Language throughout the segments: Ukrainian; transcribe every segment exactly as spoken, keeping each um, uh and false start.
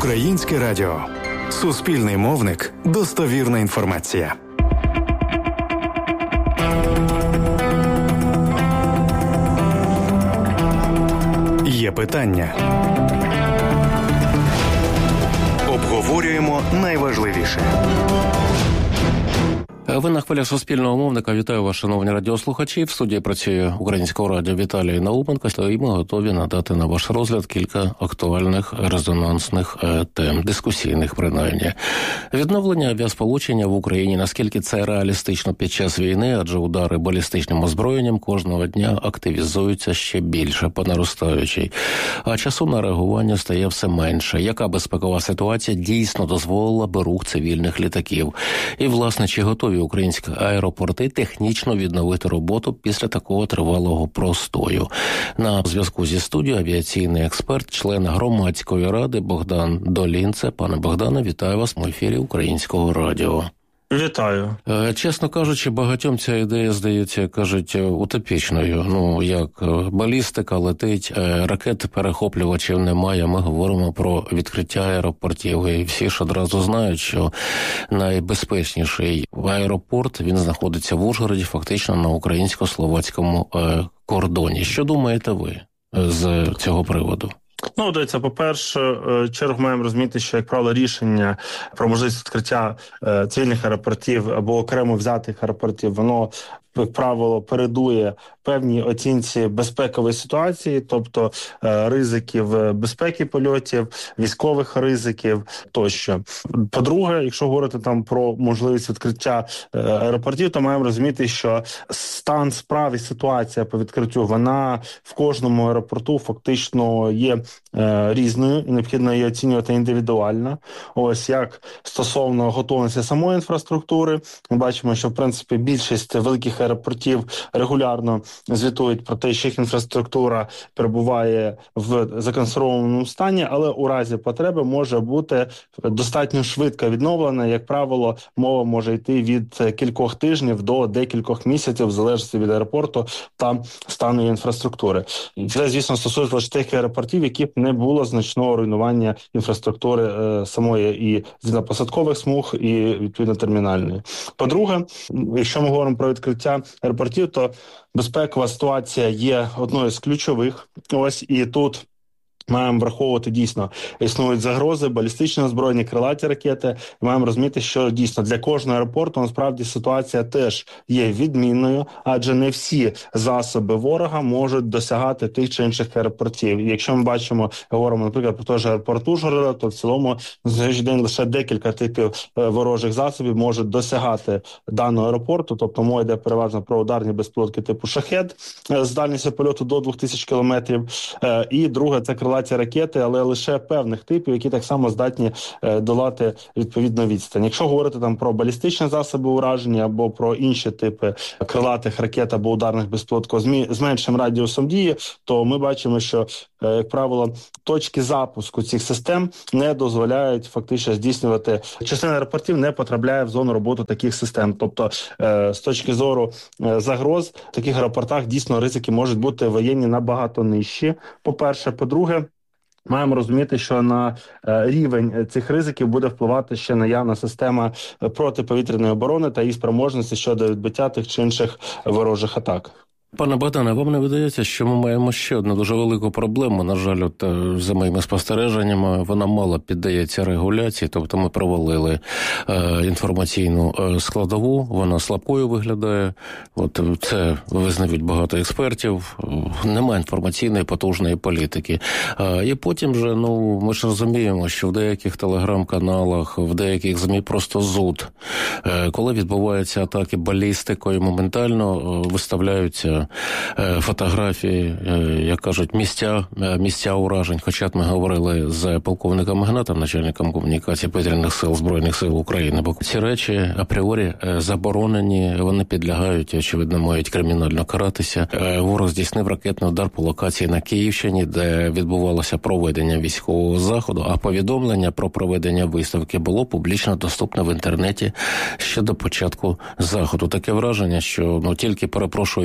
Українське радіо. Суспільний мовник. Достовірна інформація. Є питання. Обговорюємо найважливіше. Ви на хвилях Суспільного мовника. Вітаю вас, шановні радіослухачі. В студії працює Українського радіо Віталій Науменко. І ми готові надати на ваш розгляд кілька актуальних резонансних тем, дискусійних принаймні. Відновлення авіасполучення в Україні. Наскільки це реалістично під час війни, адже удари балістичним озброєнням кожного дня активізуються ще більше, по наростаючій. А часу на реагування стає все менше. Яка безпекова ситуація дійсно дозволила би рух цивільних літаків? І, власне, чи готові українські аеропорти технічно відновити роботу після такого тривалого простою? На зв'язку зі студією авіаційний експерт, член громадської ради Богдан Долінце. Пане Богдане, вітаю вас в ефірі Українського радіо. Вітаю. Чесно кажучи, багатьом ця ідея здається, кажуть, утопічною. Ну, як балістика летить, ракет-перехоплювачів немає, ми говоримо про відкриття аеропортів. І всі ж одразу знають, що найбезпечніший аеропорт, він знаходиться в Ужгороді, фактично на українсько-словацькому кордоні. Що думаєте ви з цього приводу? Ну, дивіться, по-перше, чергу маємо розуміти, що, як правило, рішення про можливість відкриття цивільних аеропортів або окремо взятих аеропортів, воно, як правило, передує певній оцінці безпекової ситуації, тобто е, ризиків безпеки польотів, військових ризиків тощо. По-друге, якщо говорити там про можливість відкриття е, аеропортів, то маємо розуміти, що стан справ і ситуація по відкриттю, вона в кожному аеропорту фактично є е, різною і необхідно її оцінювати індивідуально. Ось як стосовно готовності самої інфраструктури, ми бачимо, що в принципі більшість великих аеропортів регулярно звітують про те, що їх інфраструктура перебуває в законсервованому стані, але у разі потреби може бути достатньо швидко відновлена. Як правило, мова може йти від кількох тижнів до декількох місяців, в залежності від аеропорту та стану інфраструктури. Це, звісно, стосується лише тих аеропортів, які б не було значного руйнування інфраструктури е, самої і злітно-посадкових смуг, і, відповідно, термінальної. По-друге, якщо ми говоримо про відкриття аеропортів, то безпекова ситуація є одною з ключових. Ось і тут маємо враховувати, дійсно, існують загрози, балістичні озброєння, крилаті ракети. І маємо розуміти, що дійсно для кожного аеропорту насправді ситуація теж є відмінною, адже не всі засоби ворога можуть досягати тих чи інших аеропортів. І якщо ми бачимо, говоримо, наприклад, про той же аеропорт Ужгорода, то в цілому на сьогоднішній день лише декілька типів ворожих засобів можуть досягати даного аеропорту. Тобто мова йде переважно про ударні безпілотники типу «Шахед» з дальністю польоту до двох тисяч кілометрів. І друге – це крилаті ці ракети, але лише певних типів, які так само здатні е, долати відповідну відстань. Якщо говорити там про балістичні засоби ураження або про інші типи крилатих ракет або ударних безпілотників з меншим радіусом дії, то ми бачимо, що, е, як правило, точки запуску цих систем не дозволяють фактично здійснювати. Частина аеропортів не потрапляє в зону роботи таких систем. Тобто, е, з точки зору е, загроз, в таких аеропортах дійсно ризики можуть бути воєнні набагато нижчі. По-перше. По-друге, маємо розуміти, що на рівень цих ризиків буде впливати ще наявна система протиповітряної оборони та її спроможності щодо відбиття тих чи інших ворожих атак. Пане Богдане, вам не видається, що ми маємо ще одну дуже велику проблему? На жаль, от, за моїми спостереженнями, вона мало піддається регуляції, тобто ми провалили е, інформаційну е, складову, вона слабкою виглядає, от, це визнають багато експертів, немає інформаційної потужної політики. Е, і потім же, ну, ми ж розуміємо, що в деяких телеграм-каналах, в деяких ЗМІ просто зуд. Е, коли відбуваються атаки балістикою, моментально е, виставляються фотографії, як кажуть, місця, місця уражень. Хоча ми говорили з полковником Гнатом, начальником комунікації повітряних сил Збройних сил України. Бо ці речі апріорі заборонені, вони підлягають, очевидно, мають кримінально каратися. Ворог здійснив ракетний удар по локації на Київщині, де відбувалося проведення військового заходу, а повідомлення про проведення виставки було публічно доступне в інтернеті ще до початку заходу. Таке враження, що, ну, тільки, перепрошую, війна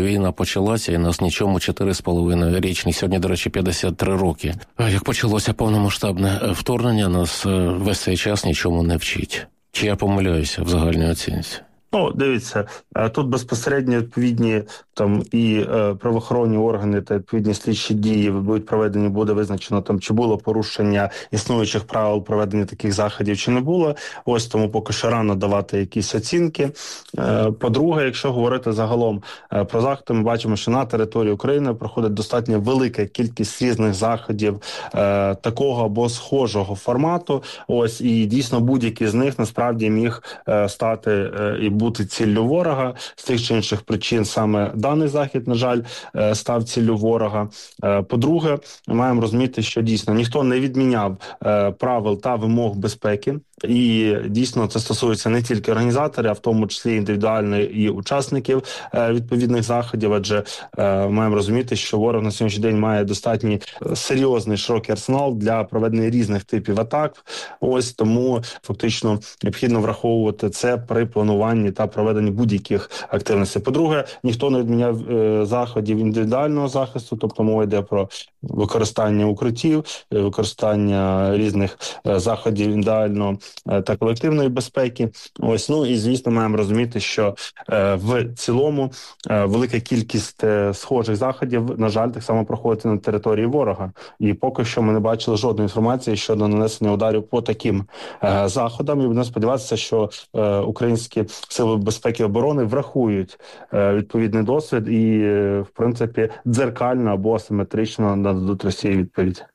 почалася, і нас нічому чотири з половиною річні, сьогодні, до речі, п'ятдесят три роки. Як почалося повномасштабне вторгнення, нас весь цей час нічому не вчить. Чи я помиляюся в загальній оцінці? Ну, дивіться, тут безпосередньо відповідні там і е, правоохоронні органи та відповідні слідчі дії будуть проведені, буде визначено там, чи було порушення існуючих правил проведення таких заходів, чи не було. Ось тому поки що рано давати якісь оцінки. Е, по-друге, якщо говорити загалом е, про заходи, ми бачимо, що на території України проходить достатньо велика кількість різних заходів е, такого або схожого формату. Ось, і дійсно будь-який з них насправді міг е, стати е, і бути ціллю ворога. З тих чи інших причин саме даний захід, на жаль, став ціллю ворога. По-друге, ми маємо розуміти, що дійсно ніхто не відміняв правил та вимог безпеки. І дійсно це стосується не тільки організаторів, а в тому числі індивідуально і учасників відповідних заходів, адже маємо розуміти, що ворог на сьогоднішній день має достатньо серйозний широкий арсенал для проведення різних типів атак. Ось тому фактично необхідно враховувати це при плануванні та проведенні будь-яких активностей. По-друге, ніхто не відміняв е, заходів індивідуального захисту, тобто мова йде про використання укриттів, використання різних е, заходів індивідуального е, та колективної безпеки. Ось, ну і звісно, маємо розуміти, що е, в цілому е, велика кількість е, схожих заходів, на жаль, так само проходить на території ворога. І поки що ми не бачили жодної інформації щодо нанесення ударів по таким е, заходам. І будемо сподіватися, що е, українські сили безпеки і оборони врахують е, відповідний досвід і, е, в принципі, дзеркально або асиметрично нададуть Росії відповідь.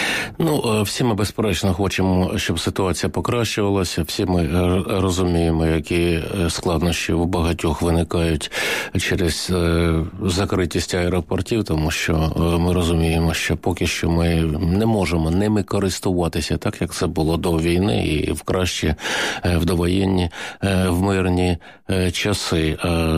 Ну, всі ми, безперечно, хочемо, щоб ситуація покращувалася. Всі ми розуміємо, які складнощі у багатьох виникають через закритість аеропортів, тому що ми розуміємо, що поки що ми не можемо ними користуватися так, як це було до війни і в кращі, в довоєнні, в мирні часи.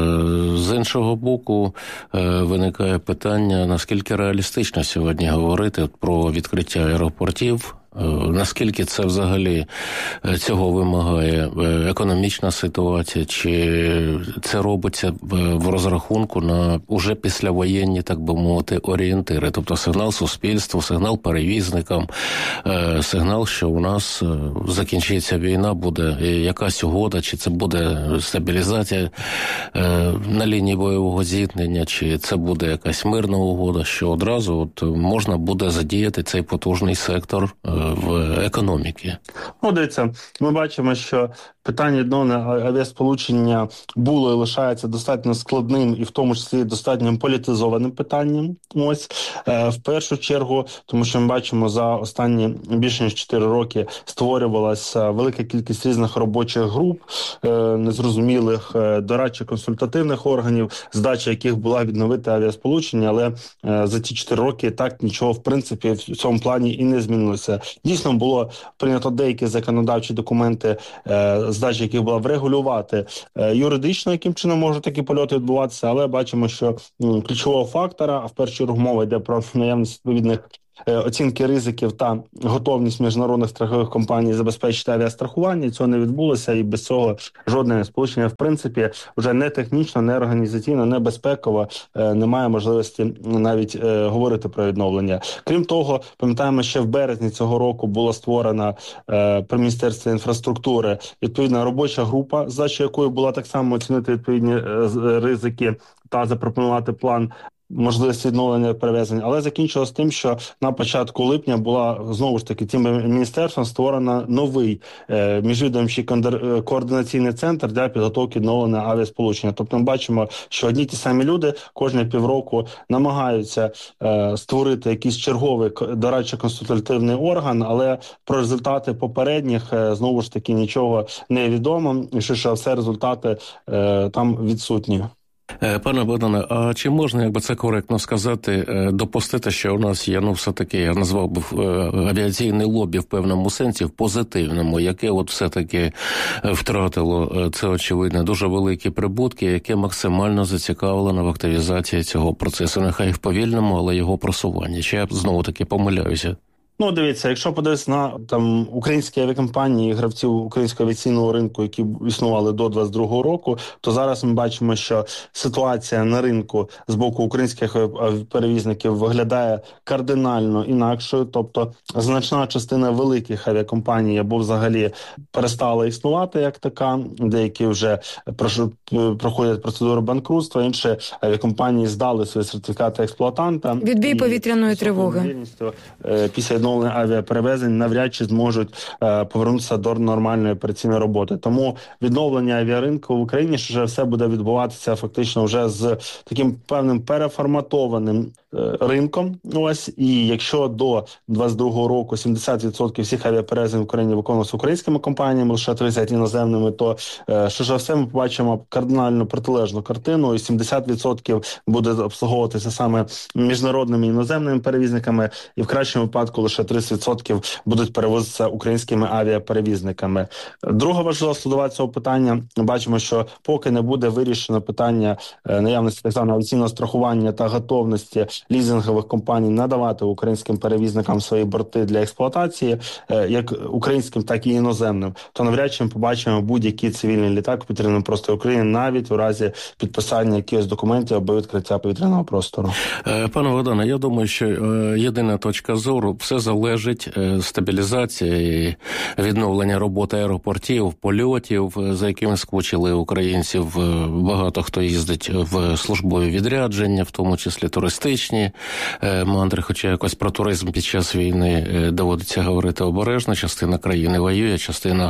З іншого боку, виникає питання, наскільки реалістично сьогодні говорити про відкриття аеропортів, наскільки це взагалі цього вимагає економічна ситуація, чи це робиться в розрахунку на уже післявоєнні, так би мовити, орієнтири, тобто сигнал суспільству, сигнал перевізникам, сигнал, що у нас закінчиться війна, буде якась угода, чи це буде стабілізація на лінії бойового зіткнення, чи це буде якась мирна угода, що одразу от можна буде задіяти цей потужний сектор в економіки. Ну, дивіться, ми бачимо, що питання відновлення авіасполучення було і лишається достатньо складним і в тому числі достатньо політизованим питанням. Ось, е, в першу чергу, тому що ми бачимо, за останні більше ніж чотири роки створювалася велика кількість різних робочих груп, е, незрозумілих е, дорадчих консультативних органів, задача яких була відновити авіасполучення, але е, за ті чотири роки так нічого, в принципі, в цьому плані і не змінилося. Дійсно, було прийнято деякі законодавчі документи, е, задача яких була врегулювати е, юридично, яким чином можуть такі польоти відбуватися, але бачимо, що м, ключового фактора, а в першу чергу мова йде про наявність відповідних оцінки ризиків та готовність міжнародних страхових компаній забезпечити авіастрахування. Цього не відбулося, і без цього жодне сполучення, в принципі, вже не технічно, не організаційно, не безпеково немає можливості навіть е, говорити про відновлення. Крім того, пам'ятаємо, ще в березні цього року була створена е, при Міністерстві інфраструктури відповідна робоча група, задача якої була так само оцінити відповідні е, ризики та запропонувати план можливість відновлення перевезень, але закінчилось тим, що на початку липня була знову ж таки цим міністерством створено новий е, міжвідомчий координаційний центр для підготовки відновлення авіасполучення. Тобто ми бачимо, що одні ті самі люди кожні півроку намагаються е, створити якийсь черговий дорадчо-консультативний орган, але про результати попередніх е, знову ж таки нічого не відомо, і що все результати е, там відсутні. Пане Богдане, а чи можна, якби це коректно сказати, допустити, що у нас є, ну, все-таки, я назвав би, авіаційне лобі в певному сенсі, в позитивному, яке от все-таки втратило, це очевидно, дуже великі прибутки, яке максимально зацікавлено в активізації цього процесу, нехай в повільному, але його просуванні. Чи я знову-таки помиляюся? Ну, дивіться, якщо подивитися на там українські авіакомпанії, гравців українського авіаційного ринку, які існували до двадцять другого року, то зараз ми бачимо, що ситуація на ринку з боку українських перевізників виглядає кардинально інакшою. Тобто значна частина великих авіакомпаній або взагалі перестала існувати як така, деякі вже проходять процедуру банкрутства, інші авіакомпанії здали свої сертифікати експлуатанта. Відбій повітряної тривоги. Після відновлення авіаперевезень навряд чи зможуть е, повернутися до нормальної операційної роботи. Тому відновлення авіаринку в Україні вже все буде відбуватися фактично вже з таким певним переформатованим е, ринком. Ось, і якщо до двадцять другого року сімдесят відсотків всіх авіаперевезень в Україні виконувалися українськими компаніями, лише тридцять іноземними, то е, що ж все ми побачимо кардинально протилежну картину, і сімдесят відсотків буде обслуговуватися саме міжнародними іноземними перевізниками, і в кращому випадку лише тридцять відсотків будуть перевозитися українськими авіаперевізниками. Друга важлива складова цього питання, ми бачимо, що поки не буде вирішено питання наявності так званого авіаційного страхування та готовності лізингових компаній надавати українським перевізникам свої борти для експлуатації, як українським, так і іноземним, то навряд чи ми побачимо будь-який цивільний літак у повітряному просторі України, навіть у разі підписання якихось документів або відкриття повітряного простору. Пане Богдане, я думаю, що єдина точка зору, все залежить стабілізація і відновлення роботи аеропортів, польотів, за якими скучили українців. Багато хто їздить в службові відрядження, в тому числі туристичні мандри, хоча якось про туризм під час війни доводиться говорити обережно. Частина країни воює, частина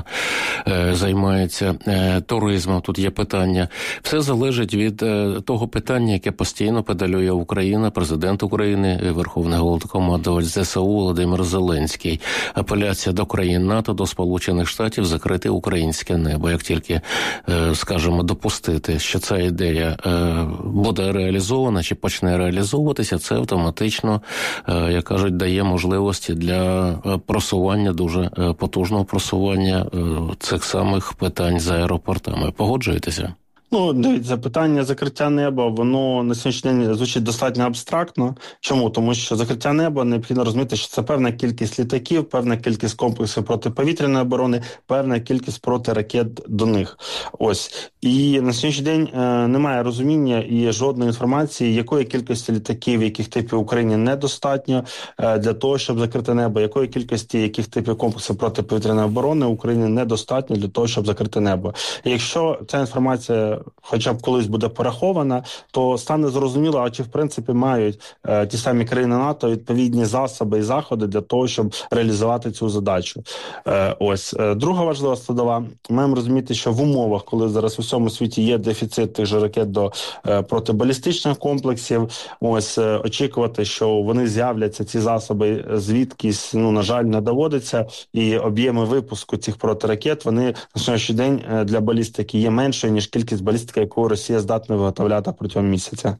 займається туризмом. Тут є питання. Все залежить від того питання, яке постійно педалює Україна, президент України, Верховний Головнокомандувач ЗСУ Володимир Зеленський. Апеляція до країн НАТО, до Сполучених Штатів закрити українське небо. Як тільки, скажімо, допустити, що ця ідея буде реалізована чи почне реалізовуватися, це автоматично, як кажуть, дає можливості для просування, дуже потужного просування цих самих питань за аеропортами. Погоджуєтеся? Ну, дивіться, питання закриття неба, воно на сьогоднішній день звучить достатньо абстрактно. Чому? Тому що закриття неба необхідно розуміти, що це певна кількість літаків, певна кількість комплексів протиповітряної оборони, певна кількість протиракет до них. Ось. І на сьогоднішній день е, немає розуміння і жодної інформації, якої кількості літаків, яких типів Україні недостатньо е, для того, щоб закрити небо, якої кількості, яких типів комплексів протиповітряної оборони Україні недостатньо для того, щоб закрити небо. І якщо ця інформація хоча б колись буде порахована, то стане зрозуміло, а чи в принципі мають е, ті самі країни НАТО відповідні засоби і заходи для того, щоб реалізувати цю задачу. Е, ось. Е, друга важлива складова. Маємо розуміти, що в умовах, коли зараз у всьому світі є дефіцит тих же ракет до е, протибалістичних комплексів, ось е, очікувати, що вони з'являться, ці засоби, звідкись, ну, на жаль, не доводиться, і об'єми випуску цих протиракет, вони на сьогоднішній день е, для балістики є меншою, ніж кількість балістики, яку Росія здатна виготовляти протягом місяця.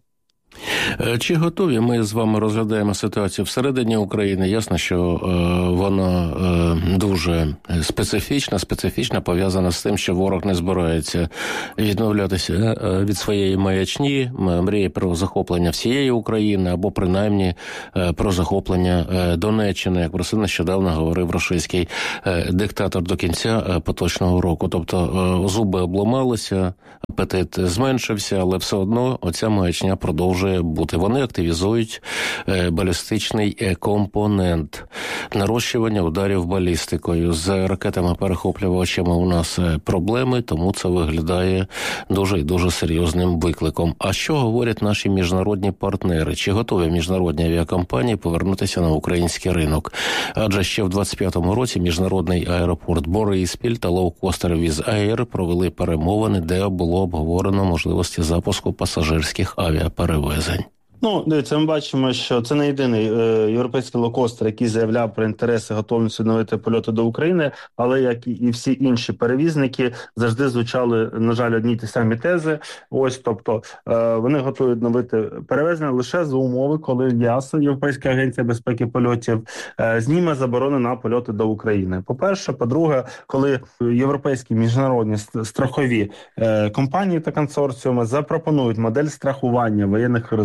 Чи готові ми з вами розглядаємо ситуацію всередині України? Ясно, що е, вона е, дуже специфічна, специфічна, пов'язана з тим, що ворог не збирається відмовлятися від своєї маячні, мріє про захоплення всієї України, або принаймні е, про захоплення е, Донеччини, як про це нещодавно говорив російський е, диктатор до кінця поточного року. Тобто е, зуби обламалися, апетит зменшився, але все одно оця маячня продовжує бути. Вони активізують е, балістичний е, компонент нарощування ударів балістикою. З ракетами-перехоплювачами у нас е, проблеми, тому це виглядає дуже і дуже серйозним викликом. А що говорять наші міжнародні партнери? Чи готові міжнародні авіакомпанії повернутися на український ринок? Адже ще в двадцять п'ятому році міжнародний аеропорт Бориспіль та лоукостер Віз Аер провели перемовини, де було обговорено можливості запуску пасажирських авіаперевезень. Ну, дивіться, ми бачимо, що це не єдиний е, європейський лоукостер, який заявляв про інтереси, готовність відновити польоти до України, але, як і всі інші перевізники, завжди звучали, на жаль, одні й ті самі тези. Ось, тобто, е, вони готові відновити перевезення лише за умови, коли ЄАСА, Європейська агенція безпеки польотів, е, зніме заборони на польоти до України. По-перше, по-друге, коли європейські міжнародні страхові е, компанії та консорціуми запропонують модель страхування воєнних ризиків, тобто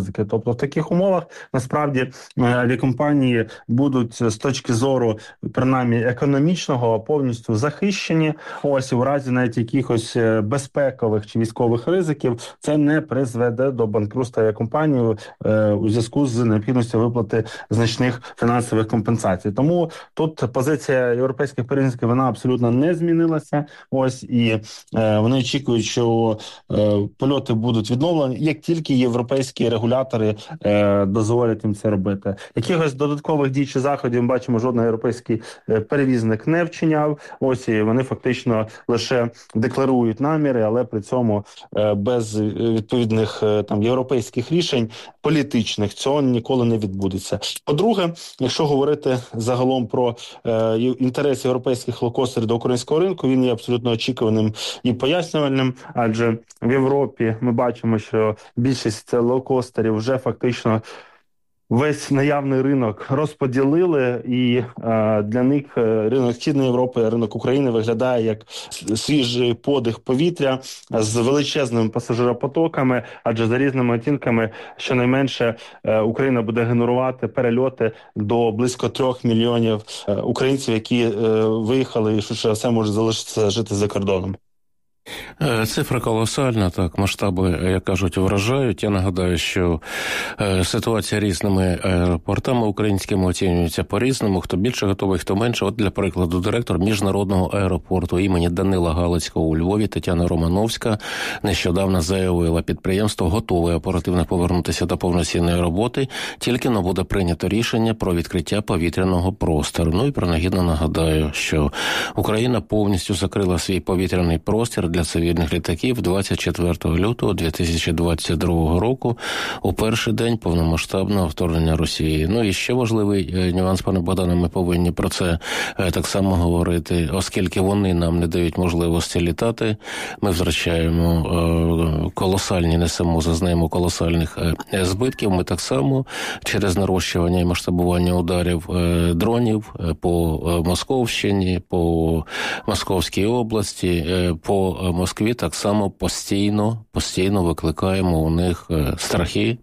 Тобто в таких умовах насправді авіакомпанії будуть з точки зору принаймні економічного повністю захищені. Ось у разі навіть якихось безпекових чи військових ризиків це не призведе до банкрутства авіакомпанії е, у зв'язку з необхідністю виплати значних фінансових компенсацій. Тому тут позиція європейських перевізників вона абсолютно не змінилася. Ось і е, вони очікують, що е, польоти будуть відновлені, як тільки європейські регулятори е, дозволять їм це робити. Якихось додаткових дій чи заходів ми бачимо, жодний європейський перевізник не вчиняв. Ось і вони фактично лише декларують наміри, але при цьому е, без відповідних е, там європейських рішень політичних цього ніколи не відбудеться. По-друге, якщо говорити загалом про е, інтерес європейських лоукостерів до українського ринку, він є абсолютно очікуваним і пояснювальним, адже в Європі ми бачимо, що більшість лоукостерів вже фактично весь наявний ринок розподілили, і е, для них ринок Східної Європи, ринок України виглядає як свіжий подих повітря з величезними пасажиропотоками, адже за різними оцінками щонайменше е, Україна буде генерувати перельоти до близько трьох мільйонів е, українців, які е, виїхали і що все може залишитися жити за кордоном. Цифра колосальна, так, масштаби, як кажуть, вражають. Я нагадаю, що е, ситуація різними аеропортами українськими оцінюється по-різному. Хто більше готовий, хто менше. От, для прикладу, директор міжнародного аеропорту імені Данила Галицького у Львові Тетяна Романовська нещодавно заявила, підприємство готове оперативно повернутися до повноцінної роботи, тільки но буде прийнято рішення про відкриття повітряного простору. Ну і принагідно нагадаю, що Україна повністю закрила свій повітряний простір для цивільних літаків двадцять четвертого лютого дві тисячі двадцять другого року, у перший день повномасштабного вторгнення Росії. Ну і ще важливий нюанс, пане Богдане, ми повинні про це так само говорити, оскільки вони нам не дають можливості літати, ми втрачаємо колосальні, несемо, зазнаємо колосальних збитків, ми так само через нарощування і масштабування ударів дронів по Московщині, по Московській області, по Москві так само постійно, постійно викликаємо у них страхи,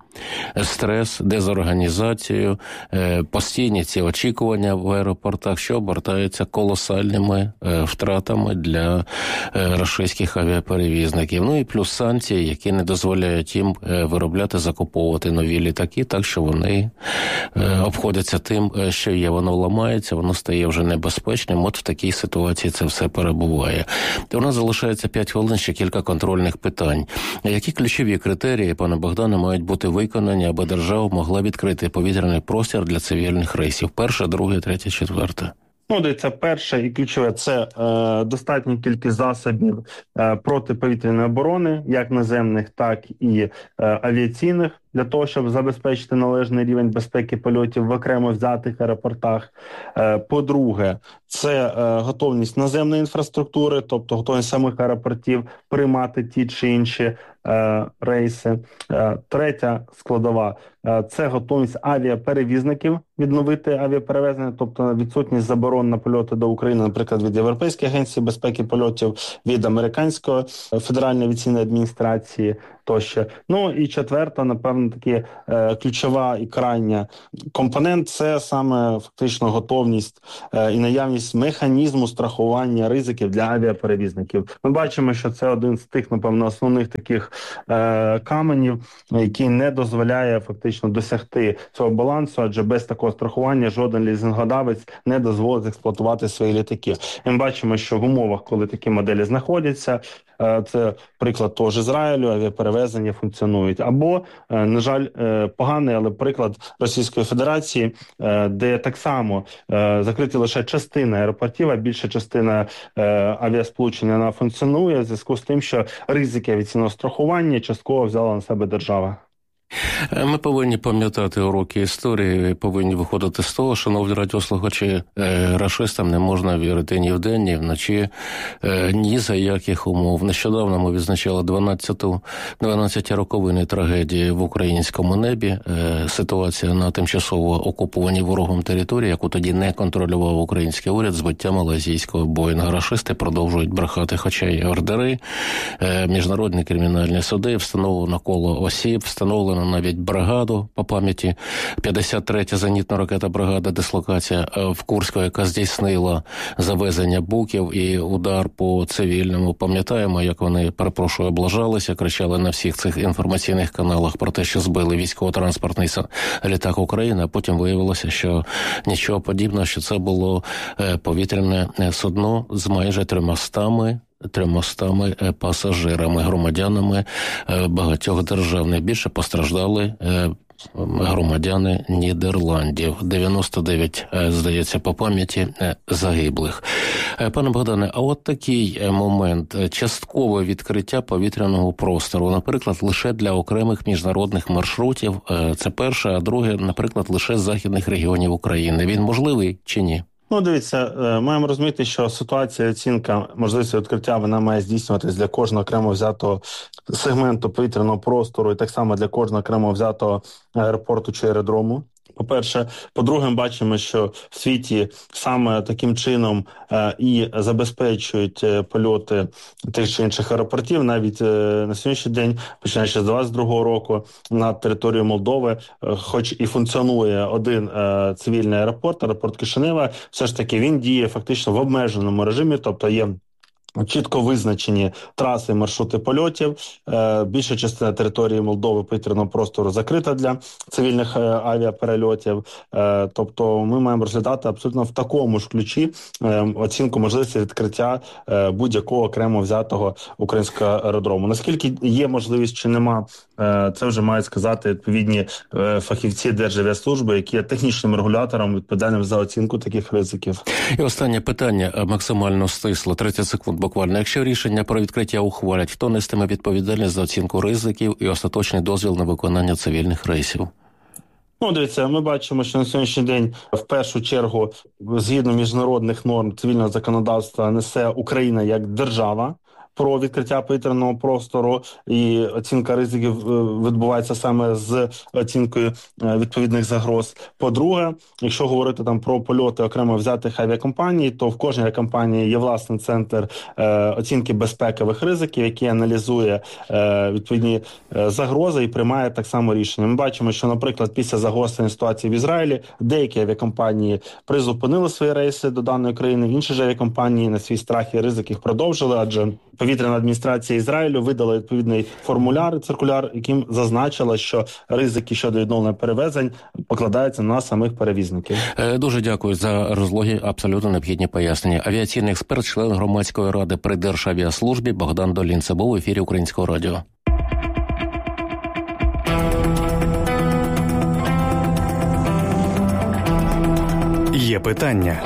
стрес, дезорганізацію, постійні ці очікування в аеропортах, що обертаються колосальними втратами для російських авіаперевізників. Ну і плюс санкції, які не дозволяють їм виробляти, закуповувати нові літаки, так що вони обходяться тим, що є, воно ламається, воно стає вже небезпечним. От в такій ситуації це все перебуває. У нас залишається п'ять хвилин, ще кілька контрольних питань. Які ключові критерії, пане Богдане, мають бути виконані, аби держава могла відкрити повітряний простір для цивільних рейсів? Перше, друге, третє, четверте. Ну, дивіться, перше і ключове – це е, достатня кількість засобів е, протиповітряної оборони, як наземних, так і е, авіаційних, для того, щоб забезпечити належний рівень безпеки польотів в окремо взятих аеропортах. Е, по-друге, це е, готовність наземної інфраструктури, тобто готовність самих аеропортів приймати ті чи інші е, рейси. Е, третя складова е, – це готовність авіаперевізників відновити авіаперевезення, тобто відсутність заборон на польоти до України, наприклад, від Європейської агенції безпеки польотів, від Американської федеральної авіаційної адміністрації тощо. Ну і четверта, напевно, таки е, ключова і крайня компонент – це саме фактично готовність е, і наявність механізму страхування ризиків для авіаперевізників. Ми бачимо, що це один з тих, напевно, основних таких е, каменів, який не дозволяє фактично досягти цього балансу, адже без такого страхування жоден лізингодавець не дозволить експлуатувати свої літаки. І ми бачимо, що в умовах, коли такі моделі знаходяться, е, це приклад того ж Ізраїлю, авіаперевезення функціонують. Або, е, на жаль, е, поганий, але приклад Російської Федерації, е, де так само е, закриті лише частина аеропортів, а більша частина е, авіасполучення вона функціонує в зв'язку з тим, що ризики авіаційного страхування частково взяла на себе держава. Ми повинні пам'ятати уроки історії, повинні виходити з того, шановні радіослухачі, рашистам не можна вірити ні вдень, ні вночі, ні за яких умов. Нещодавно ми відзначали дванадцяту, дванадцяті роковини трагедії в українському небі. Ситуація на тимчасово окупованій ворогом території, яку тоді не контролював український уряд, збиття малайзійського Боїнга. Рашисти продовжують брехати, хоча є ордери, міжнародні кримінальні суди, встановлено коло осіб, встановлено створено навіть бригаду по пам'яті. п'ятдесят третя зенітна ракета бригада, дислокація в Курську, яка здійснила завезення буків і удар по цивільному. Пам'ятаємо, як вони, перепрошую, облажалися, кричали на всіх цих інформаційних каналах про те, що збили військово-транспортний літак України, а потім виявилося, що нічого подібного, що це було повітряне судно з майже тримастами тримостами пасажирами, громадянами багатьох держав. Найбільше постраждали громадяни Нідерландів. дев'яносто дев'ять, здається, по пам'яті загиблих. Пане Богдане, а от такий момент, часткове відкриття повітряного простору, наприклад, лише для окремих міжнародних маршрутів, це перше, а друге, наприклад, лише з західних регіонів України. Він можливий чи ні? Ну, дивіться, маємо розуміти, що ситуація, оцінка можливості відкриття, вона має здійснюватись для кожного окремо взятого сегменту повітряного простору і так само для кожного окремо взятого аеропорту чи аеродрому. По-перше. По-друге, ми бачимо, що в світі саме таким чином е, і забезпечують е, польоти тих чи інших аеропортів. Навіть е, на сьогоднішній день, починаючи з двадцять другого року, на території Молдови, е, хоч і функціонує один е, цивільний аеропорт, аеропорт Кишинева, все ж таки він діє фактично в обмеженому режимі, тобто є чітко визначені траси, маршрути польотів. Більша частина території Молдови повітряного простору закрита для цивільних авіаперельотів. Тобто ми маємо розглядати абсолютно в такому ж ключі оцінку можливості відкриття будь-якого окремо взятого українського аеродрому. Наскільки є можливість чи нема, це вже мають сказати відповідні фахівці Державіаслужби, які є технічним регулятором, відповідальним за оцінку таких ризиків. І останнє питання максимально стисло, тридцять секунд буквально. Якщо рішення про відкриття ухвалять, хто нестиме відповідальність за оцінку ризиків і остаточний дозвіл на виконання цивільних рейсів? Ну, дивіться, ми бачимо, що на сьогоднішній день в першу чергу, згідно міжнародних норм цивільного законодавства, несе Україна як держава про відкриття повітряного простору, і оцінка ризиків відбувається саме з оцінкою відповідних загроз. По-друге, якщо говорити там про польоти окремо взятих авіакомпаній, то в кожній авіакомпанії є власний центр е, оцінки безпекових ризиків, який аналізує е, відповідні е, загрози і приймає так само рішення. Ми бачимо, що, наприклад, після загострення ситуації в Ізраїлі деякі авіакомпанії призупинили свої рейси до даної країни, інші ж авіакомпанії на свій страх і ризик їх продовжили, адже повітряна адміністрація Ізраїлю видала відповідний формуляр, циркуляр, яким зазначила, що ризики щодо відновлення перевезень покладаються на самих перевізників. Дуже дякую за розлогі, абсолютно необхідні пояснення. Авіаційний експерт, член громадської ради при Державіаслужбі Богдан Долін. Це був в ефірі Українського радіо. Є питання.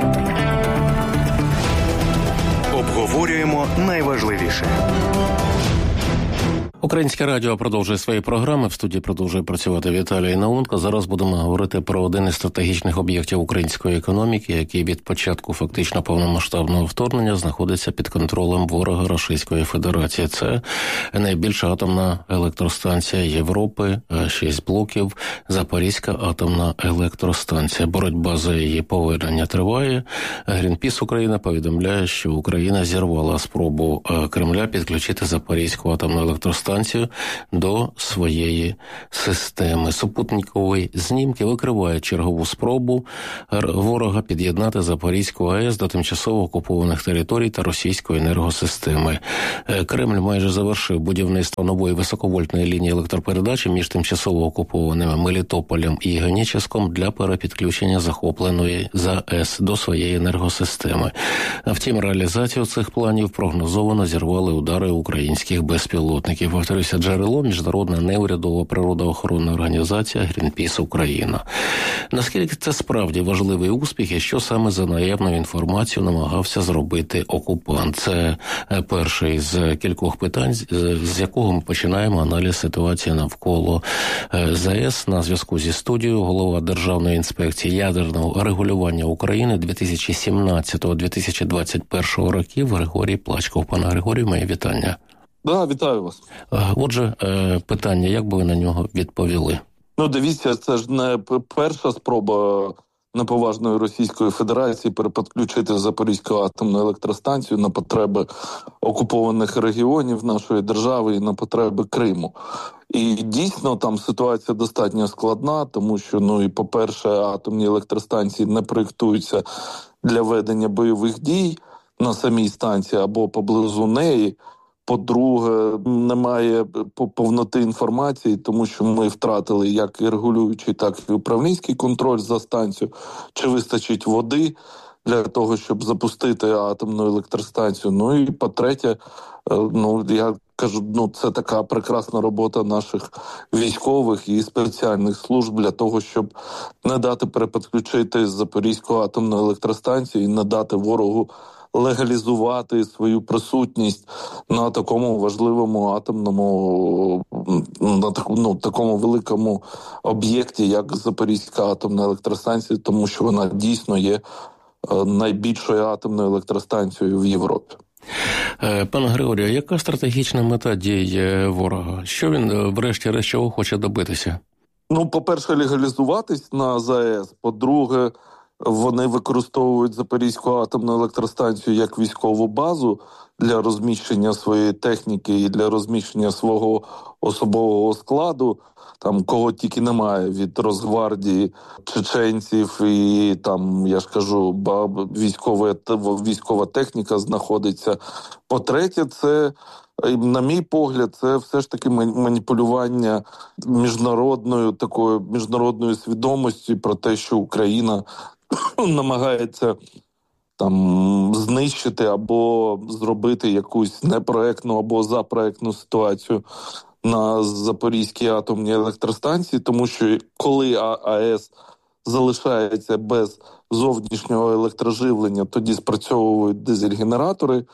Обговорюємо найважливіше. Українське радіо продовжує свої програми. В студії продовжує працювати Віталій Наумко. Зараз будемо говорити про один із стратегічних об'єктів української економіки, який від початку фактично повномасштабного вторгнення знаходиться під контролем ворога Російської Федерації. Це найбільша атомна електростанція Європи, шість блоків, Запорізька атомна електростанція. Боротьба за її повернення триває. Грінпіс Україна повідомляє, що Україна зірвала спробу Кремля підключити Запорізьку атомну електростанцію до своєї системи. Супутникові знімки викривають чергову спробу ворога під'єднати Запорізьку АЕС до тимчасово окупованих територій та російської енергосистеми. Кремль майже завершив будівництво нової високовольтної лінії електропередачі між тимчасово окупованими Мелітополем і Геніческом для перепідключення захопленої ЗАЕС до своєї енергосистеми. Втім, реалізацію цих планів прогнозовано зірвали удари українських безпілотників. Повторюся, джерело міжнародна неурядова природоохоронна організація Грінпіс Україна. Наскільки це справді важливий успіх і що саме за наявною інформацією намагався зробити окупант? Це перший з кількох питань, з якого ми починаємо аналіз ситуації навколо ЗАЕС. На зв'язку зі студією голова Державної інспекції ядерного регулювання України дві тисячі сімнадцятого - дві тисячі двадцять першого років Григорій Плачков. Пане Григорію, моє вітання. Да, вітаю вас. Отже, питання, як би ви на нього відповіли? Ну, дивіться, це ж не перша спроба неповажної Російської Федерації перепідключити Запорізьку атомну електростанцію на потреби окупованих регіонів нашої держави і на потреби Криму. І дійсно там ситуація достатньо складна, тому що, ну і по-перше, атомні електростанції не проєктуються для ведення бойових дій на самій станції або поблизу неї. По-друге, немає повноти інформації, тому що ми втратили як і регулюючий, так і управлінський контроль за станцію. Чи вистачить води для того, щоб запустити атомну електростанцію? Ну і по-третє, ну я кажу, ну це така прекрасна робота наших військових і спеціальних служб для того, щоб не дати перепідключити Запорізьку атомну електростанцію і не дати ворогу легалізувати свою присутність на такому важливому атомному, на таку, ну, такому великому об'єкті, як Запорізька атомна електростанція, тому що вона дійсно є найбільшою атомною електростанцією в Європі. Пане Григорію, яка стратегічна мета дій ворога? Що він, врешті-решт, чого хоче добитися? Ну, по-перше, легалізуватись на ЗАЕС. По-друге, вони використовують Запорізьку атомну електростанцію як військову базу для розміщення своєї техніки і для розміщення свого особового складу. Там кого тільки немає, від Росгвардії, чеченців і там, я ж кажу, військова, військова техніка знаходиться. По-третє, це, на мій погляд, це все ж таки маніпулювання міжнародною такою міжнародною свідомістю про те, що Україна намагається там знищити або зробити якусь непроектну або запроектну ситуацію на Запорізькій атомній електростанції, тому що коли АЕС залишається без зовнішнього електроживлення, тоді спрацьовують дизель-генератори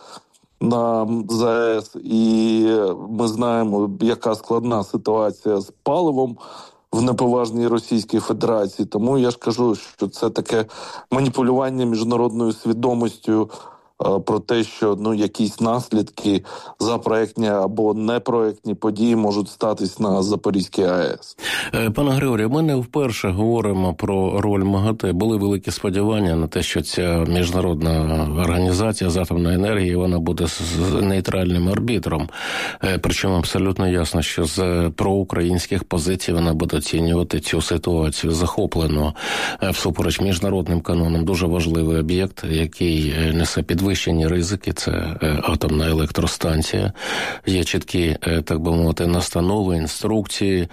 на ЗАЕС, і ми знаємо, яка складна ситуація з паливом в неповажній Російській Федерації. Тому я ж кажу, що це таке маніпулювання міжнародною свідомістю про те, що ну якісь наслідки запроектні або непроектні події можуть статись на Запорізькій АЕС. Пане Григорію, ми не вперше говоримо про роль МАГАТЕ. Були великі сподівання на те, що ця міжнародна організація з атомної енергії, вона буде з нейтральним арбітром. Причому абсолютно ясно, що з проукраїнських позицій вона буде оцінювати цю ситуацію захоплено всупереч міжнародним канонам. Дуже важливий об'єкт, який несе підвищення Вищені ризики, це атомна електростанція. Є чіткі, так би мовити, настанови, інструкції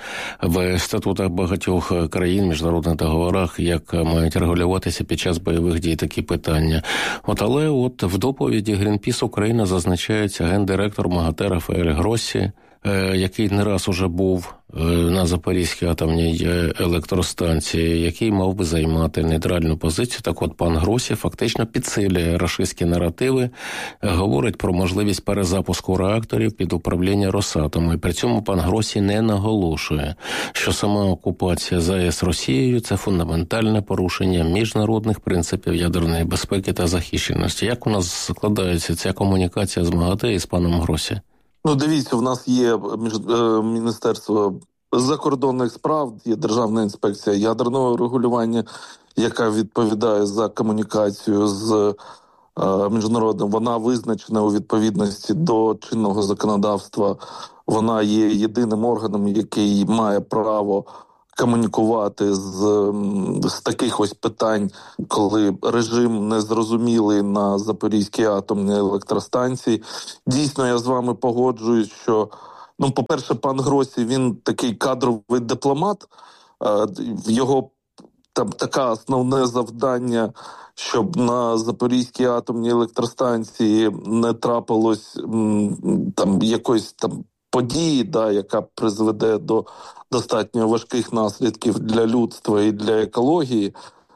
в статутах багатьох країн, міжнародних договорах, як мають регулюватися під час бойових дій такі питання. От, але от в доповіді Greenpeace Україна зазначається гендиректор МАГАТЕ Рафаель Гроссі, який не раз уже був на Запорізькій атомній електростанції, який мав би займати нейтральну позицію. Так от пан Гроссі фактично підсилює рашистські наративи, говорить про можливість перезапуску реакторів під управління Росатому. І при цьому пан Гроссі не наголошує, що сама окупація ЗАЕС Росією – це фундаментальне порушення міжнародних принципів ядерної безпеки та захищеності. Як у нас складається ця комунікація з МАГАТЕ і з паном Гроссі? Ну, дивіться, в нас є Міністерство закордонних справ, є Державна інспекція ядерного регулювання, яка відповідає за комунікацію з е, міжнародним. Вона визначена у відповідності до чинного законодавства. Вона є єдиним органом, який має право комунікувати з, з таких ось питань, коли режим незрозумілий на Запорізькій атомній електростанції. Дійсно, я з вами погоджуюсь, що, ну, по-перше, пан Гроссі, він такий кадровий дипломат, в його там таке основне завдання, щоб на Запорізькій атомній електростанції не трапилось там якоїсь там події, да, яка призведе до достатньо важких наслідків для людства і для екології.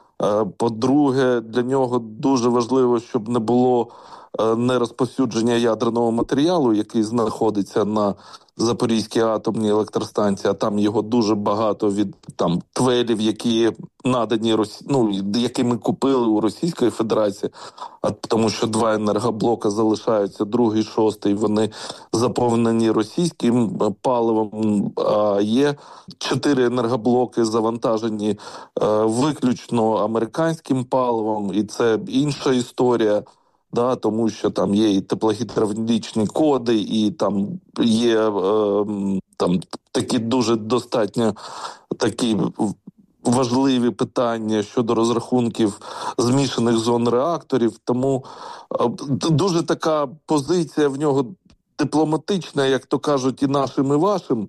По-друге, для нього дуже важливо, щоб не було нерозповсюдження ядерного матеріалу, який знаходиться на Запорізькій атомній електростанції, а там його дуже багато від там твелів, які надані Росі... ну, які ми купили у Російської Федерації, а тому що два енергоблока залишаються, другий, шостий, вони заповнені російським паливом, а є чотири енергоблоки завантажені е, виключно американським паливом, і це інша історія. да, тому що там є і теплогідравлічні коди, і там є е, там такі дуже достатньо такі важливі питання щодо розрахунків змішаних зон реакторів. Тому е, дуже така позиція в нього дипломатична, як то кажуть, і нашим, і вашим.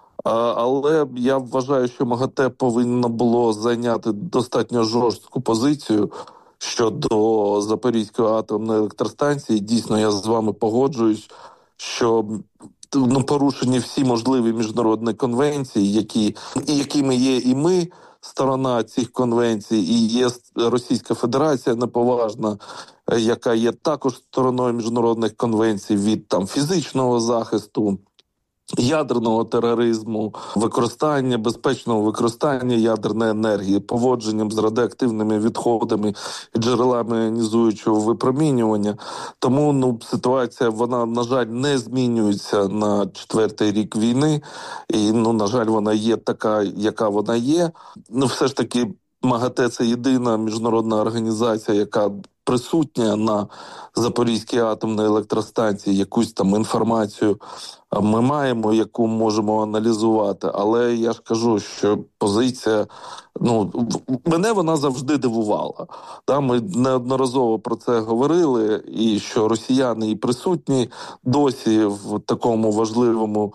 Але я вважаю, що МАГАТЕ повинно було зайняти достатньо жорстку позицію щодо Запорізької атомної електростанції. Дійсно, я з вами погоджуюсь, що ну, порушені всі можливі міжнародні конвенції, які, якими є і ми, сторона цих конвенцій, і є Російська Федерація неповажна, яка є також стороною міжнародних конвенцій від там фізичного захисту, ядерного тероризму, використання, безпечного використання ядерної енергії, поводженням з радіоактивними відходами і джерелами іонізуючого випромінювання. Тому ну, ситуація, вона, на жаль, не змінюється на четвертий рік війни. І, ну, на жаль, вона є така, яка вона є. Ну, все ж таки, МАГАТЕ – це єдина міжнародна організація, яка присутня на Запорізькій атомній електростанції, якусь там інформацію ми маємо, яку можемо аналізувати. Але я ж кажу, що позиція, ну, мене вона завжди дивувала. Да, ми неодноразово про це говорили, і що росіяни і присутні досі в такому важливому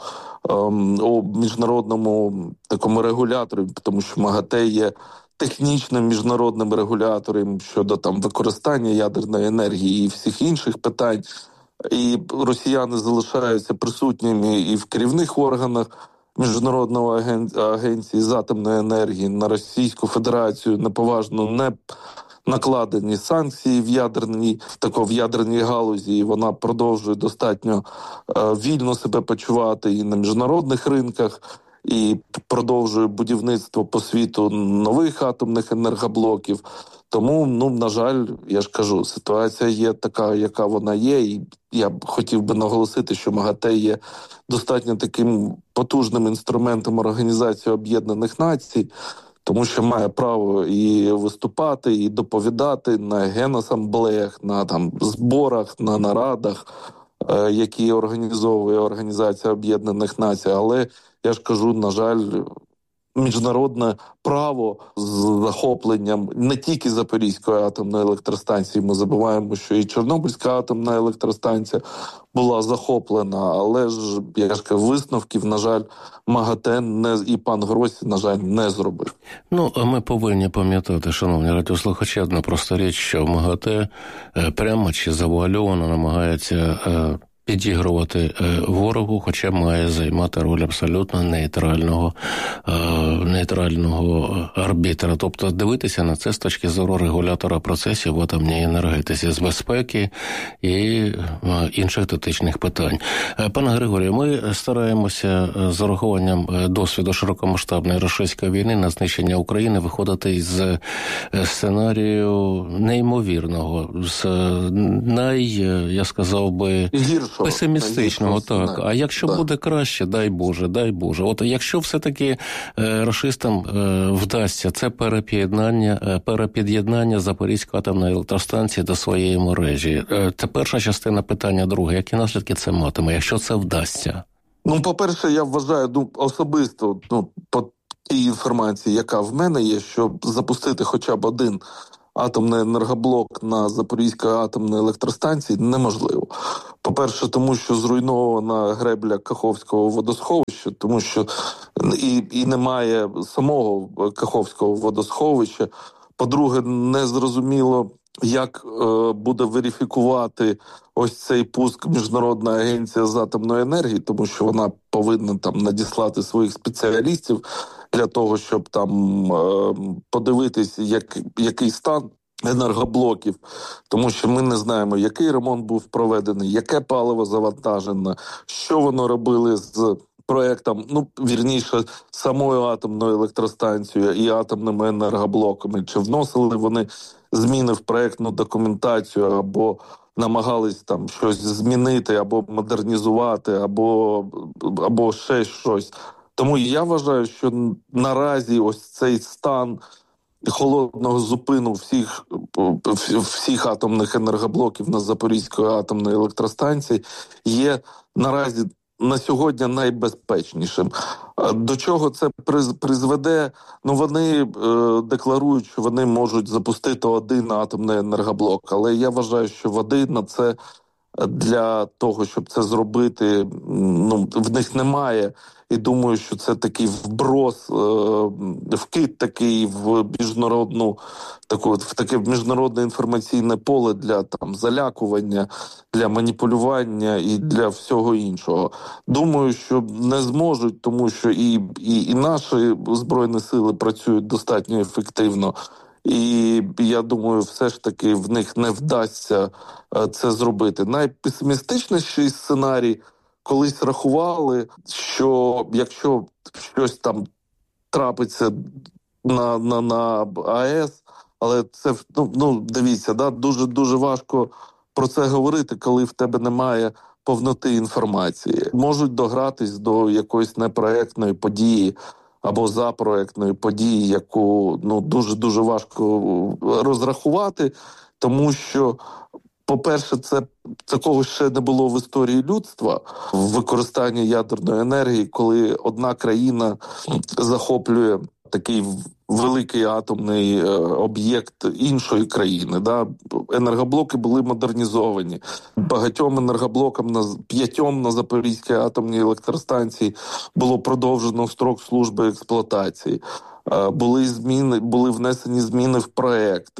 ем, міжнародному такому регуляторі, тому що МАГАТЕ є технічним міжнародним регулятором щодо там використання ядерної енергії і всіх інших питань. І росіяни залишаються присутніми і в керівних органах Міжнародної агенції з атомної енергії. На Російську Федерацію неповажно не накладені санкції в ядерній, тако, в ядерній галузі, і вона продовжує достатньо е, вільно себе почувати і на міжнародних ринках, і продовжує будівництво по світу нових атомних енергоблоків. Тому, ну, на жаль, я ж кажу, ситуація є така, яка вона є, і я б хотів би наголосити, що МАГАТЕ є достатньо таким потужним інструментом Організації Об'єднаних Націй, тому що має право і виступати, і доповідати на генасамблеях, на там зборах, на нарадах, е, які організовує Організація Об'єднаних Націй. Але я ж кажу, на жаль, міжнародне право з захопленням не тільки Запорізької атомної електростанції, ми забуваємо, що і Чорнобильська атомна електростанція була захоплена, але ж, я ж кажу, висновків, на жаль, МАГАТЕ не, і пан Гросі, на жаль, не зробив. Ну, а ми повинні пам'ятати, шановні радіослухачі, одна проста річ, що МАГАТЕ прямо чи завуальовано намагається підігрувати ворогу, хоча має займати роль абсолютно нейтрального, нейтрального арбітра. Тобто дивитися на це з точки зору регулятора процесів в атомній енергетиці, з безпеки і інших дотичних питань. Пане Григорію, ми стараємося з урахуванням досвіду широкомасштабної російської війни на знищення України виходити із сценарію неймовірного, з най, я сказав би, гіршого. Песимістичного, так. А якщо да. буде краще, дай Боже, дай Боже. От якщо все-таки е, рашистам е, вдасться це перепід'єднання, перепід'єднання Запорізької атомної електростанції до своєї мережі. Е, це перша частина питання. Друге, які наслідки це матиме, якщо це вдасться? Ну, по-перше, я вважаю, ну, особисто, ну, по тій інформації, яка в мене є, щоб запустити хоча б один атомний енергоблок на Запорізькій атомній електростанції неможливо. По-перше, тому що зруйнована гребля Каховського водосховища, тому що і, і немає самого Каховського водосховища. По-друге, незрозуміло, як е, буде верифікувати ось цей пуск Міжнародна агенція з атомної енергії, тому що вона повинна там надіслати своїх спеціалістів для того, щоб там е, подивитись, як, який стан енергоблоків, тому що ми не знаємо, який ремонт був проведений, яке паливо завантажено, що воно робили з проектом, ну, вірніше, самою атомною електростанцією і атомними енергоблоками, чи вносили вони зміни в проектну документацію, або намагались там щось змінити, або модернізувати, або, або ще щось. Тому я вважаю, що наразі ось цей стан холодного зупину всіх, всіх атомних енергоблоків на Запорізької атомної електростанції є наразі на сьогодні найбезпечнішим. До чого це призведе? Ну, вони е, декларують, що вони можуть запустити один атомний енергоблок, але я вважаю, що води на це для того, щоб це зробити, ну, в них немає. І думаю, що це такий вброс, е, вкид такий в міжнародну, таку, в таке міжнародне інформаційне поле для там залякування, для маніпулювання і для всього іншого. Думаю, що не зможуть, тому що і, і, і наші Збройні сили працюють достатньо ефективно. І я думаю, все ж таки в них не вдасться це зробити. Найпесимістичніший сценарій, колись рахували, що якщо щось там трапиться на, на, на АЕС, але це, ну, ну дивіться, да, дуже-дуже важко про це говорити, коли в тебе немає повноти інформації. Можуть догратись до якоїсь непроектної події, або запроектної події, яку, ну, дуже-дуже важко розрахувати, тому що, по-перше, це такого ще не було в історії людства, в використанні ядерної енергії, коли одна країна захоплює такий великий атомний е, об'єкт іншої країни. Да? Енергоблоки були модернізовані. Багатьом енергоблокам, на, п'ятьом на Запорізькій атомній електростанції було продовжено строк служби експлуатації. Е, були зміни, були внесені зміни в проект.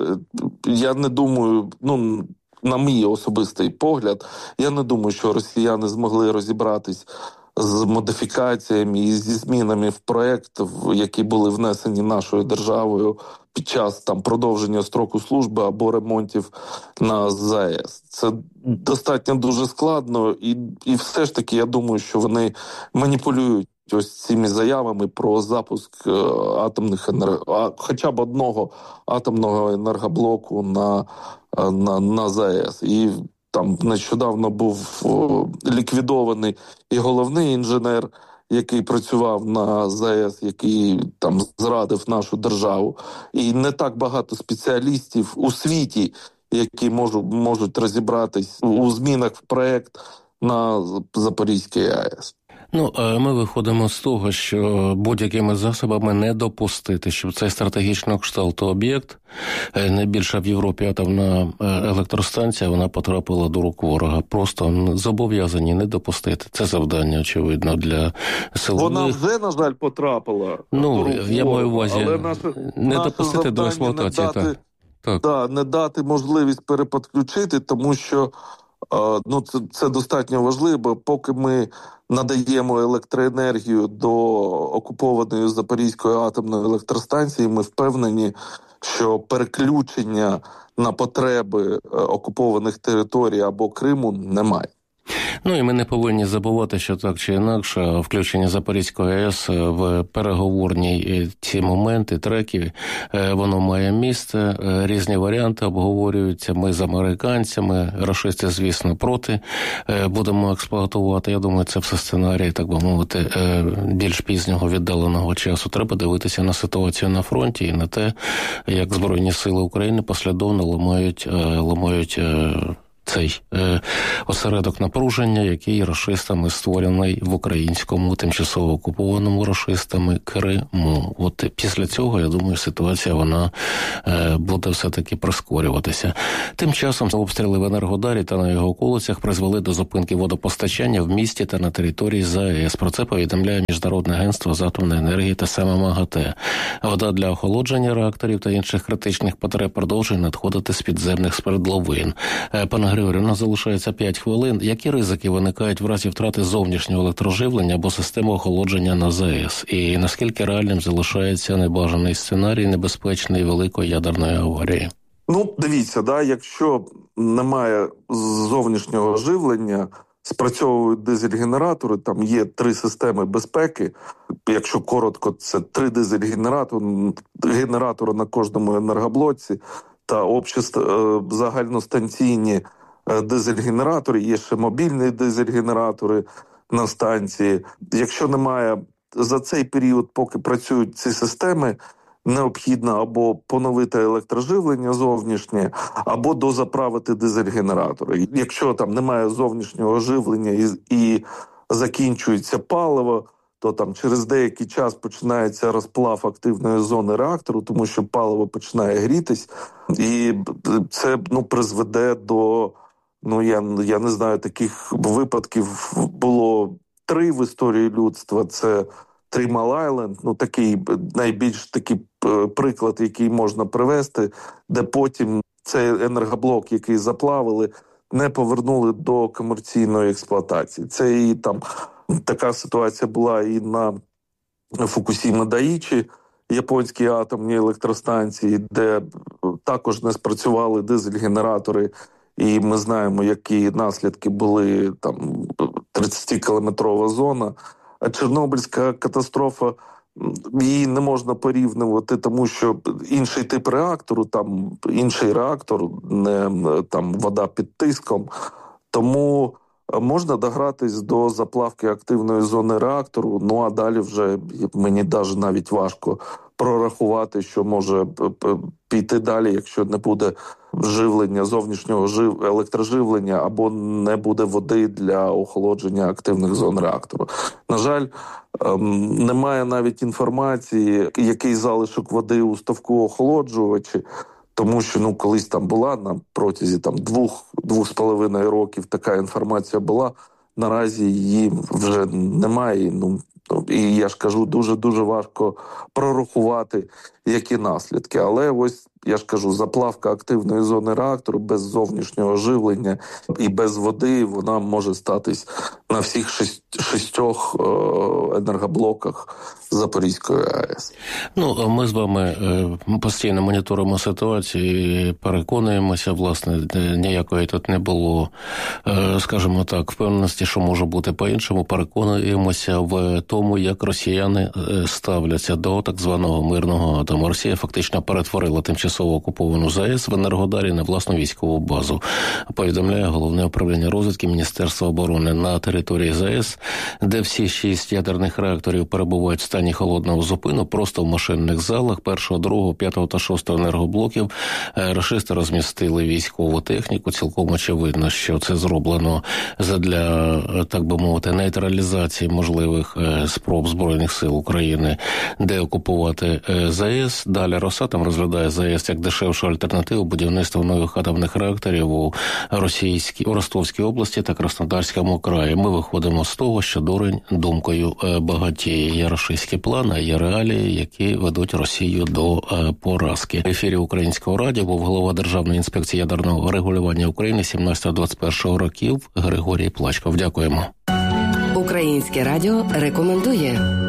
Я не думаю, ну, на мій особистий погляд, я не думаю, що росіяни змогли розібратись з модифікаціями і зі змінами в проект, які були внесені нашою державою під час там продовження строку служби або ремонтів на ЗАЕС. Це достатньо дуже складно, і, і все ж таки я думаю, що вони маніпулюють ось цими заявами про запуск атомних енерго... хоча б одного атомного енергоблоку на, на, на ЗАЕС. І там нещодавно був о, ліквідований і головний інженер, який працював на ЗАЕС, який там зрадив нашу державу. І не так багато спеціалістів у світі, які можуть, можуть розібратись у змінах в проект на Запорізькій АЕС. Ну, ми виходимо з того, що будь-якими засобами не допустити, щоб цей стратегічного кшталту об'єкт, найбільша в Європі атомна електростанція, вона потрапила до рук ворога. Просто зобов'язані не допустити. Це завдання, очевидно, для силових. Вона вже, на жаль, потрапила ну, до рук ворога. Я маю увазі, але наше, не наше допустити до експлуатації. Не дати, так. Так. Да, не дати можливість переподключити, тому що ну, це, це достатньо важливо, поки ми надаємо електроенергію до окупованої Запорізької атомної електростанції, ми впевнені, що переключення на потреби окупованих територій або Криму немає. Ну і ми не повинні забувати, що так чи інакше включення Запорізької АЕС в переговорні ці моменти, треки, воно має місце, різні варіанти обговорюються, ми з американцями, рашисти, звісно, проти, будемо експлуатувати. Я думаю, це все сценарій, так би мовити, більш пізнього віддаленого часу. Треба дивитися на ситуацію на фронті і на те, як Збройні сили України послідовно ламають, ламають цей е, осередок напруження, який рашистами створений в українському, тимчасово окупованому рашистами Криму. От після цього, я думаю, ситуація вона е, буде все-таки прискорюватися. Тим часом обстріли в Енергодарі та на його околицях призвели до зупинки водопостачання в місті та на території ЗАЕС. Про це повідомляє Міжнародне агентство з атомної енергії та саме МАГАТЕ. Вода для охолодження реакторів та інших критичних потреб продовжує надходити з підземних свердловин. Е, пане Григорію, у нас залишається п'ять хвилин. Які ризики виникають в разі втрати зовнішнього електроживлення або системи охолодження на ЗАЕС? І наскільки реальним залишається небажаний сценарій небезпечної великої ядерної аварії? Ну, дивіться, да, якщо немає зовнішнього живлення, спрацьовують дизель-генератори, там є три системи безпеки. Якщо коротко, це три дизель-генератори, генератори на кожному енергоблоці та общі загальностанційні дизель-генератори, є ще мобільні дизель-генератори на станції. Якщо немає за цей період, поки працюють ці системи, необхідно або поновити електроживлення зовнішнє, або дозаправити дизель-генератори. Якщо там немає зовнішнього живлення і, і закінчується паливо, то там через деякий час починається розплав активної зони реактору, тому що паливо починає грітись, і це ну, призведе до, ну я, я не знаю, таких випадків було три в історії людства. Це Three Mile Island, ну такий найбільш такий приклад, який можна привести, де потім цей енергоблок, який заплавили, не повернули до комерційної експлуатації. Це і там така ситуація була і на Фукусіма-Даїчі, японській атомній електростанції, де також не спрацювали дизель-генератори, і ми знаємо, які наслідки були, там тридцятикілометрова зона. А Чорнобильська катастрофа, її не можна порівнювати, тому що інший тип реактору, там інший реактор, не там вода під тиском. Тому можна догратись до заплавки активної зони реактору, ну а далі вже мені навіть навіть важко прорахувати, що може піти далі, якщо не буде живлення, зовнішнього жив... електроживлення або не буде води для охолодження активних зон реактору. На жаль, немає навіть інформації, який залишок води у ставку охолоджувачі, тому що ну колись там була на протязі там двох двох з половиною років така інформація була. Наразі її вже немає. Ну і я ж кажу, дуже дуже важко прорахувати, які наслідки. Але ось я ж кажу, заплавка активної зони реактору без зовнішнього живлення і без води, вона може статись на всіх шість, шістьох енергоблоках Запорізької АЕС. Ну, ми з вами постійно моніторимо ситуацію і переконуємося, власне, ніякої тут не було, скажімо так, впевненості, що може бути по-іншому. Переконуємося в тому, як росіяни ставляться до так званого мирного атому. Росія фактично перетворила тимчасово окуповану ЗАЕС в Енергодарі на власну військову базу. Повідомляє Головне управління розвідки Міністерства оборони. На території ЗАЕС, де всі шість ядерних реакторів перебувають в стані холодного зупину, просто в машинних залах першого, другого, п'ятого та шостого енергоблоків рашисти розмістили військову техніку. Цілком очевидно, що це зроблено задля, так би мовити, нейтралізації можливих спроб Збройних сил України деокупувати ЗАЕС. Далі Росатом розглядає ЗАЕС як дешевшу альтернативу будівництва нових атомних реакторів у Російській, у Ростовській області та Краснодарському краї. Ми виходимо з того, що дурень думкою багатіє. Є рашистські плани, є реалії, які ведуть Росію до поразки. В ефірі Українського радіо був голова Державної інспекції ядерного регулювання України сімнадцятого двадцять першого років Григорій Плачков. Дякуємо. Українське радіо рекомендує.